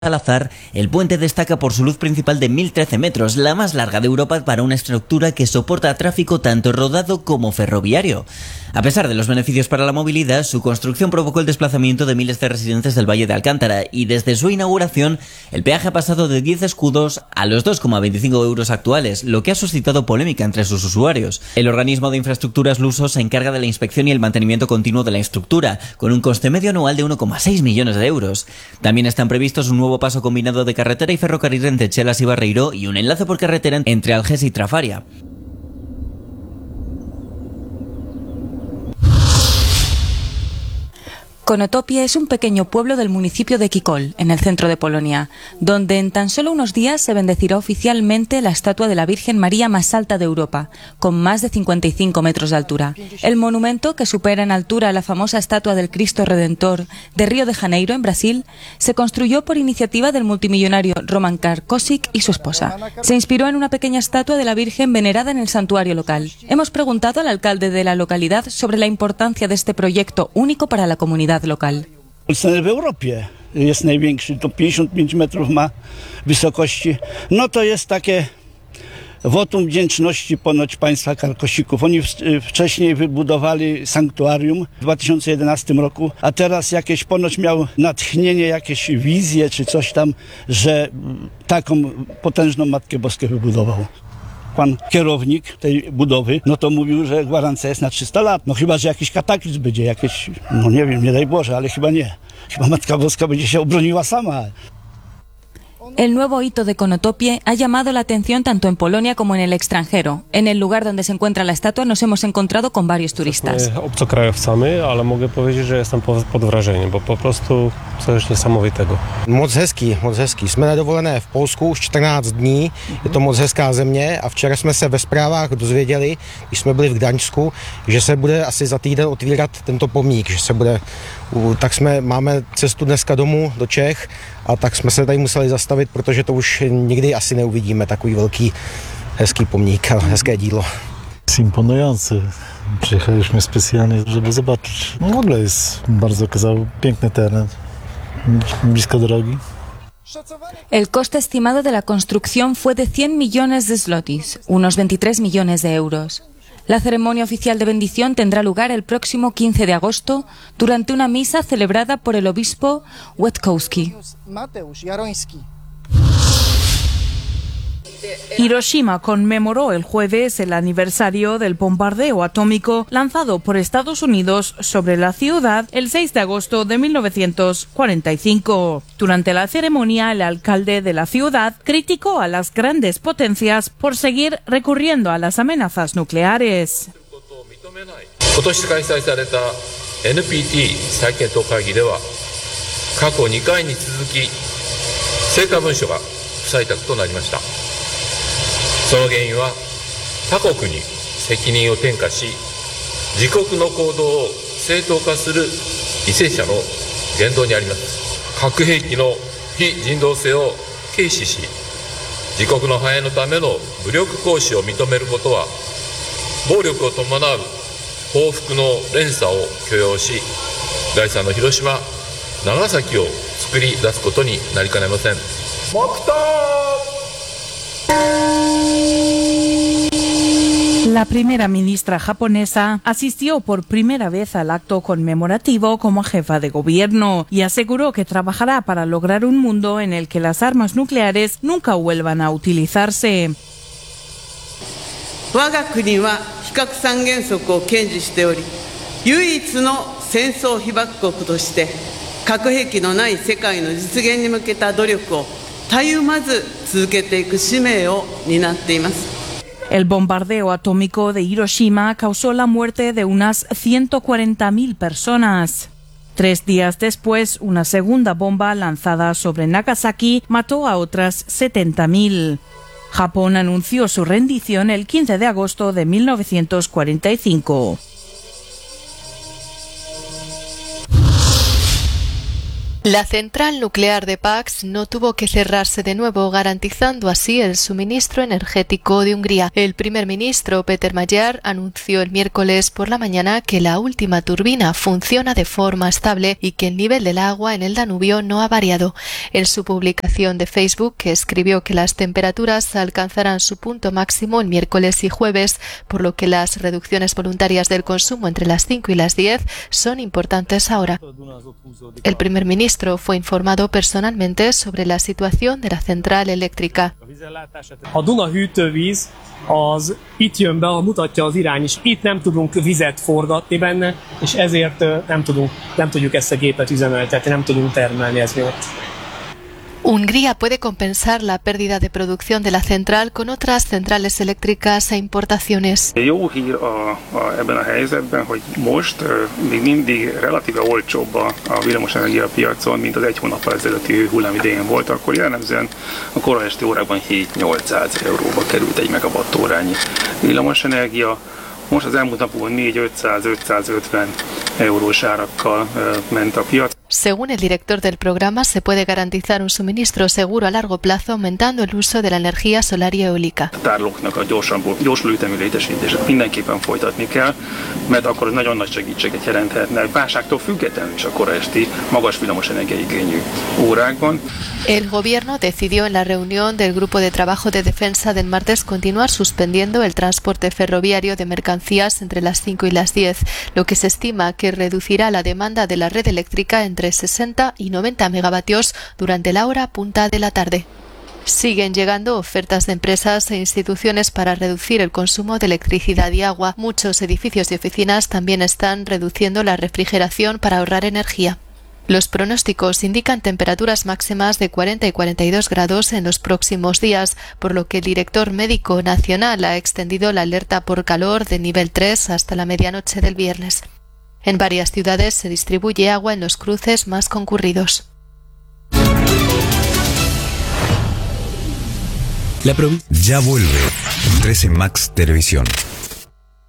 Salazar, el puente destaca por su luz principal de 1013 metros, la más larga de Europa para una estructura que soporta tráfico tanto rodado como ferroviario. A pesar de los beneficios para la movilidad, su construcción provocó el desplazamiento de miles de residentes del Valle de Alcántara y desde su inauguración el peaje ha pasado de 10 escudos a los 2,25 euros actuales, lo que ha suscitado polémica entre sus usuarios. El organismo de infraestructuras luso se encarga de la inspección y el mantenimiento continuo de la estructura, con un coste medio anual de 1,6 millones de euros. También están previstos un nuevo paso combinado de carretera y ferrocarril entre Chelas y Barreiro y un enlace por carretera entre Algés y Trafaria. Konotopie es un pequeño pueblo del municipio de Kikol, en el centro de Polonia, donde en tan solo unos días se bendecirá oficialmente la estatua de la Virgen María más alta de Europa, con más de 55 metros de altura. El monumento, que supera en altura la famosa estatua del Cristo Redentor de Río de Janeiro, en Brasil, se construyó por iniciativa del multimillonario Roman Karkosik y su esposa. Se inspiró en una pequeña estatua de la Virgen venerada en el santuario local. Hemos preguntado al alcalde de la localidad sobre la importancia de este proyecto único para la comunidad local. W Europie jest największy, to 55 metrów ma wysokości. No to jest takie wotum wdzięczności ponoć państwa Karkosików. Oni wcześniej wybudowali sanktuarium w 2011 roku, a teraz jakieś ponoć miał natchnienie, jakieś wizje czy coś tam, że taką potężną Matkę Boską wybudował. Pan kierownik tej budowy, no to mówił, że gwarancja jest na 300 lat. No chyba, że jakiś kataklizm będzie, jakieś, no nie wiem, nie daj Boże, ale chyba nie. Chyba Matka Boska będzie się obroniła sama. El nuevo hito de Konotopie ha llamado la atención tanto en Polonia como en el extranjero. En el lugar donde se encuentra la estatua nos hemos encontrado con varios turistas. Obcokrajowcami, ale mogę powiedzieć, że jestem pod wrażeniem, bo po prostu coś niesamowitego. Moc hezký. Jsme na dovolené v Polsku už 14 dní, je to moc hezká země a včera jsme se ve zprávách dozvěděli, když jsme byli v Gdaňsku, že se bude asi za týden otvírat tento pomník, že se bude, tak máme cestu dneska domů do Čech a tak jsme se tady museli zastavit, protože to už nikdy asi neuvidíme, takový velký hezký pomník a hezké dílo. Imponujący. Przyjechaliśmy specjalnie, żeby zobaczyć. No w ogóle jest bardzo piękny teren, blisko drogi. El coste estimado de la construcción fue de 100 millones de zlotys, unos 23 millones de euros. La ceremonia oficial de bendición tendrá lugar el próximo 15 de agosto durante una misa celebrada por el obispo Łęckowski. Hiroshima conmemoró el jueves el aniversario del bombardeo atómico lanzado por Estados Unidos sobre la ciudad el 6 de agosto de 1945. Durante la ceremonia, el alcalde de la ciudad criticó a las grandes potencias por seguir recurriendo a las amenazas nucleares. NPT 再検討会議では過去2回に続き成果文書が不採択となりました。その原因は他国に責任を転嫁し自国の行動を正当化する為政者の言動にあります。核兵器の非人道性を軽視し自国の繁栄のための武力行使を認めることは暴力を伴う報復の連鎖を許容し第3の広島、長崎を作り出すことになりかねません。黙祷。 La primera ministra japonesa asistió por primera vez al acto conmemorativo como jefa de gobierno y aseguró que trabajará para lograr un mundo en el que las armas nucleares nunca vuelvan a utilizarse. 我が国は非核三原則を堅持しており、唯一の戦争被爆国として核兵器のない世界の実現に向けた努力をたゆまず続けていく使命を担っています。 El bombardeo atómico de Hiroshima causó la muerte de unas 140.000 personas. 3 días después, una segunda bomba lanzada sobre Nagasaki mató a otras 70.000. Japón anunció su rendición el 15 de agosto de 1945. La central nuclear de Paks no tuvo que cerrarse de nuevo, garantizando así el suministro energético de Hungría. El primer ministro Péter Magyar anunció el miércoles por la mañana que la última turbina funciona de forma estable y que el nivel del agua en el Danubio no ha variado. En su publicación de Facebook escribió que las temperaturas alcanzarán su punto máximo el miércoles y jueves, por lo que las reducciones voluntarias del consumo entre las 5 y las 10 son importantes ahora. El primer ministro fue informado personalmente sobre la situación de la central eléctrica. A Duna hűtővíz az itt jön be, mutatja az irány, és itt nem tudunk vizet forgatni benne, és ezért nem tudjuk ezt a gépet üzemeltetni, nem tudunk termelni ez miatt. Hungría puede compensar la pérdida de producción de la central con otras centrales eléctricas e importaciones. Jó hír ebben a helyzetben, hogy most még mindig relatíve olcsóbb a villamosenergia piacon, mint az egy hónappal ezelőtti hullámidején volt, akkor jellemzően a kora esti órákban 7-800 euróba került egy megawattórányi villamosenergia. Most az elmúlt napokban 400-550 eurós árakkal ment a piac. Según el director del programa, se puede garantizar un suministro seguro a largo plazo aumentando el uso de la energía solar y eólica. A tárolóknak a gyorsuló ütemű létesítését mindenképpen folytatni kell, mert akkor ez nagyon nagy segítséget jelenthetne válságtól függetlenül is a kora esti magas villamosenergiaigényű órákban. El gobierno decidió en la reunión del Grupo de Trabajo de Defensa del martes continuar suspendiendo el transporte ferroviario de mercancías entre las 5 y las 10, lo que se estima que reducirá la demanda de la red eléctrica entre 60 y 90 megavatios durante la hora punta de la tarde. Siguen llegando ofertas de empresas e instituciones para reducir el consumo de electricidad y agua. Muchos edificios y oficinas también están reduciendo la refrigeración para ahorrar energía. Los pronósticos indican temperaturas máximas de 40 y 42 grados en los próximos días, por lo que el director médico nacional ha extendido la alerta por calor de nivel 3 hasta la medianoche del viernes. En varias ciudades se distribuye agua en los cruces más concurridos. Ya vuelve 13 Max Televisión.